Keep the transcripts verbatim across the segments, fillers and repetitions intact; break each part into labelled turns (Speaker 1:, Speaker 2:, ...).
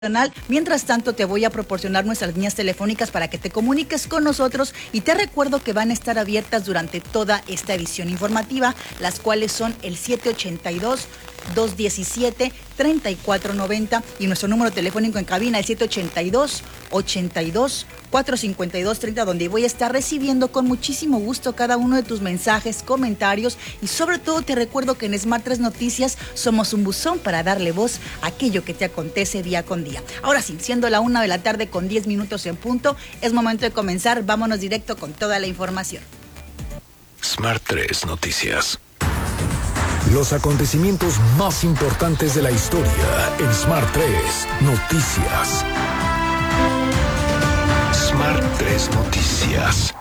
Speaker 1: Mientras tanto, te voy a proporcionar nuestras líneas telefónicas para que te comuniques con nosotros y te recuerdo que van a estar abiertas durante toda esta edición informativa, las cuales son el siete ochenta y dos, dos diecisiete, treinta y cuatro noventa y nuestro número telefónico en cabina el siete ochenta y dos, ochenta y dos, cuatrocientos cincuenta y dos treinta, donde voy a estar recibiendo con muchísimo gusto cada uno de tus mensajes, comentarios y sobre todo te recuerdo que en Smart tres Noticias somos un buzón para darle voz a aquello que te acontece día con día. Ahora sí, siendo la una de la tarde con diez minutos en punto, es momento de comenzar. Vámonos directo con toda la información.
Speaker 2: Smart tres Noticias.
Speaker 3: Los acontecimientos más importantes de la historia en Smart tres Noticias.
Speaker 2: Smart tres Noticias.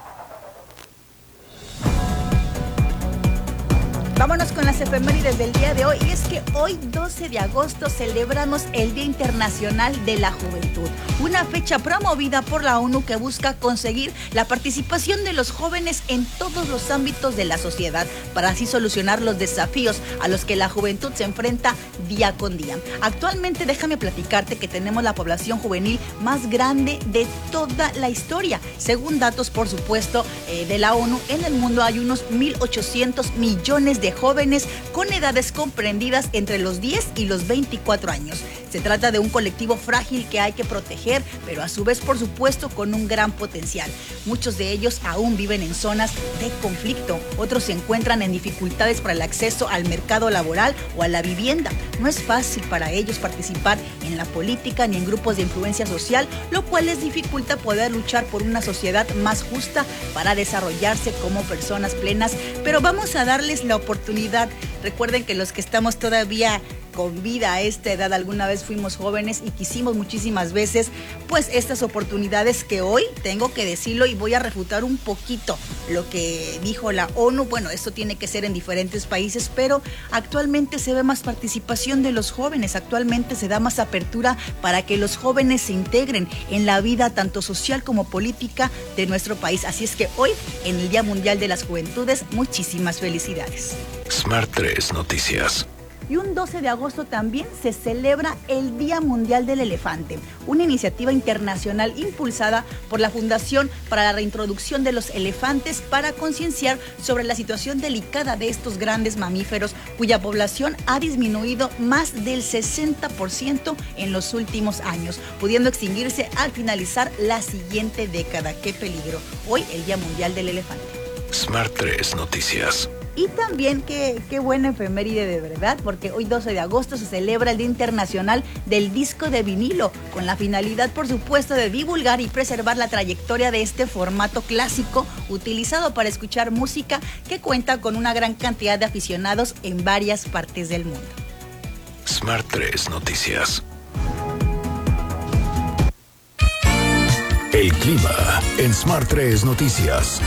Speaker 1: Vámonos con las efemérides del día de hoy. Y es que hoy, doce de agosto, celebramos el Día Internacional de la Juventud. Una fecha promovida por la ONU que busca conseguir la participación de los jóvenes en todos los ámbitos de la sociedad para así solucionar los desafíos a los que la juventud se enfrenta día con día. Actualmente, déjame platicarte que tenemos la población juvenil más grande de toda la historia. Según datos, por supuesto, eh, de la ONU, en el mundo hay unos mil ochocientos millones de jóvenes con edades comprendidas entre los diez y los veinticuatro años. Se trata de un colectivo frágil que hay que proteger, pero a su vez, por supuesto, con un gran potencial. Muchos de ellos aún viven en zonas de conflicto, otros se encuentran en dificultades para el acceso al mercado laboral o a la vivienda. No es fácil para ellos participar en la política ni en grupos de influencia social, lo cual les dificulta poder luchar por una sociedad más justa para desarrollarse como personas plenas, pero vamos a darles la oportunidad oportunidad. Recuerden que los que estamos todavía con vida a esta edad, alguna vez fuimos jóvenes y quisimos muchísimas veces, pues estas oportunidades que hoy tengo que decirlo y voy a refutar un poquito lo que dijo la ONU. Bueno, esto tiene que ser en diferentes países, pero actualmente se ve más participación de los jóvenes, actualmente se da más apertura para que los jóvenes se integren en la vida tanto social como política de nuestro país. Así es que hoy, en el Día Mundial de las Juventudes, muchísimas felicidades.
Speaker 2: Smart tres Noticias.
Speaker 1: Y un doce de agosto también se celebra el Día Mundial del Elefante, una iniciativa internacional impulsada por la Fundación para la Reintroducción de los Elefantes para concienciar sobre la situación delicada de estos grandes mamíferos cuya población ha disminuido más del sesenta por ciento en los últimos años, pudiendo extinguirse al finalizar la siguiente década. ¡Qué peligro! Hoy el Día Mundial del Elefante.
Speaker 2: Smart tres Noticias.
Speaker 1: Y también qué, qué buena efeméride de verdad, porque hoy doce de agosto se celebra el Día Internacional del Disco de Vinilo, con la finalidad, por supuesto, de divulgar y preservar la trayectoria de este formato clásico utilizado para escuchar música que cuenta con una gran cantidad de aficionados en varias partes del mundo.
Speaker 2: Smart tres Noticias.
Speaker 3: El clima en Smart tres Noticias.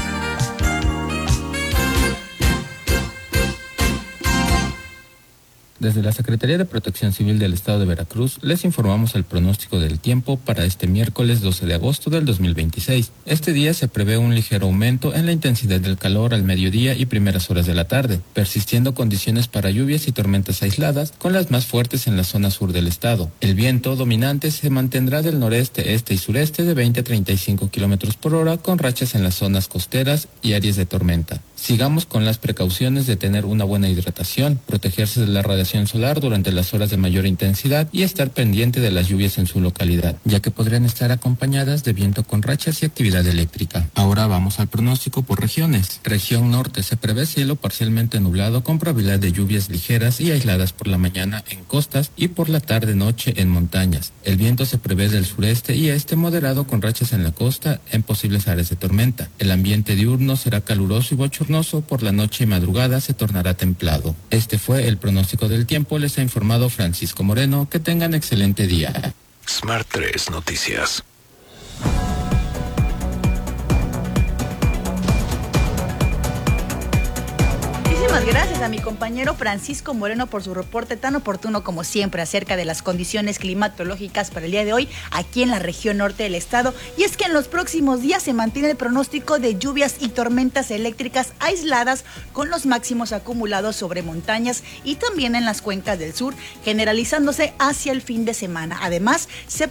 Speaker 4: Desde la Secretaría de Protección Civil del Estado de Veracruz les informamos el pronóstico del tiempo para este miércoles doce de agosto del dos mil veintiséis. Este día se prevé un ligero aumento en la intensidad del calor al mediodía y primeras horas de la tarde, persistiendo condiciones para lluvias y tormentas aisladas, con las más fuertes en la zona sur del estado. El viento dominante se mantendrá del noreste, este y sureste de veinte a treinta y cinco kilómetros por hora, con rachas en las zonas costeras y áreas de tormenta. Sigamos con las precauciones de tener una buena hidratación, protegerse de la radiación solar durante las horas de mayor intensidad y estar pendiente de las lluvias en su localidad, ya que podrían estar acompañadas de viento con rachas y actividad eléctrica. Ahora vamos al pronóstico por regiones. Región norte se prevé cielo parcialmente nublado con probabilidad de lluvias ligeras y aisladas por la mañana en costas y por la tarde-noche en montañas. El viento se prevé del sureste y este moderado con rachas en la costa en posibles áreas de tormenta. El ambiente diurno será caluroso y bochornoso. Por la noche y madrugada se tornará templado. Este fue el pronóstico del tiempo. Les ha informado Francisco Moreno. Que tengan excelente día.
Speaker 2: Smart tres Noticias.
Speaker 1: Muchísimas Muchísimas gracias a mi compañero Francisco Moreno por su reporte tan oportuno como siempre acerca de las condiciones climatológicas para el día de hoy aquí en la región norte del estado. Y es que en los próximos días se mantiene el pronóstico de lluvias y tormentas eléctricas aisladas con los máximos acumulados sobre montañas y también en las cuencas del sur, generalizándose hacia el fin de semana. Además, se